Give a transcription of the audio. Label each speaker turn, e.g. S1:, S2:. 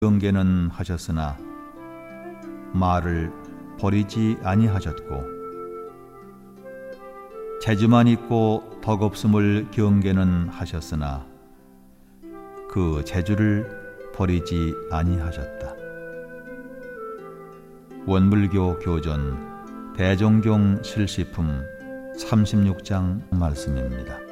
S1: 경계는 하셨으나 말을 버리지 아니하셨고, 재주만 있고 덕없음을 경계는 하셨으나 그 재주를 버리지 아니하셨다. 원불교 교전 대종경 실시품 36장 말씀입니다.